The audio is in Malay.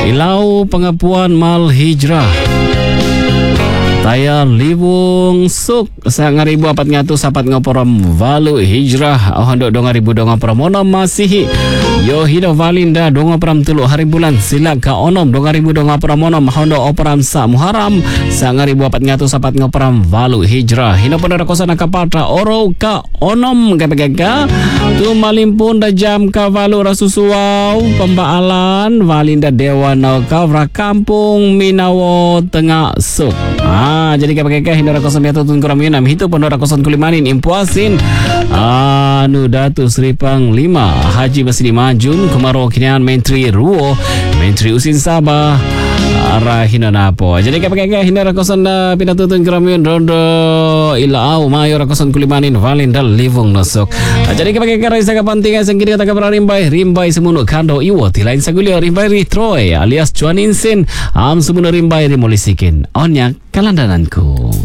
Ilau pengapuan mal hijrah Taya Liwung Suk Sang 1400 sapat ngoporam Valu hijrah Ahondo 2000 ngoporam Masihi Yohida Valinda dongoporam tulu hari bulan Silak ka onom 2000 ngoporam Hondo operam sa Muharam Sang 1400 sapat ngoporam Valu hijrah Hino pun kosana kapatra Oro ka onom Gapagaga Tu malimpun da jam ka Valu rasusuau Pembaalan Valinda Dewa no kavra kampung Minawo Tengah Suk jadi kapag hindi ra ko sa miyato tun kuramiyon am hito pano ra ko sa kulimanin impuasin anu Datu Seripang 5 Haji Masini Majun Kumaro Kinian Menteri Ruo Menteri Usin Sabah Rahina Napo. Jadi kapag hindi ra ko sa pinatutun kuramiyon rondo ilaaw mayo ra ko sa kulimanin Valinda Livong Nosok. Jadi kapag ra sa kapantingan sang kini kata rimbay semuno kando iwo tilain sa gulyo rimbay ritroy alias Chuaninsin am semuno rimbay rimolisikin onyak kalandananku.